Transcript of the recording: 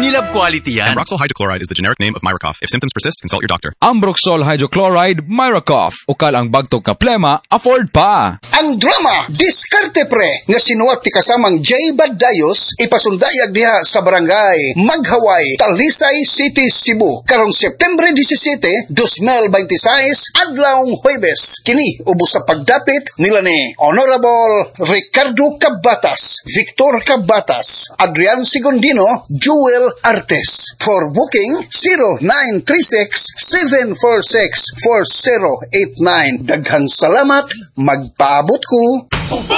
Unilab quality yan. Ambroxol hydrochloride is the generic name of Myracoff. If symptoms persist, consult your doctor. Ambroxol hydrochloride, Myracoff. Ukal ang bagtog ka plema, afford pa. Ang drama, Diskarte Pre, nga sinuwat ti kasamang J. Badayos, ipasundayag diha sa barangay Maghaway, Talisay City, Cebu. Karong September 17, 2026, adlawng Huwebes. Kini ubos sa pagdapit nila ni Honorable Ricardo Cabatas, Victor Cabatas, Adrian Sigondino, Jewel Artes. For booking, 0936-746-4089. Daghang salamat, magpaabot ko.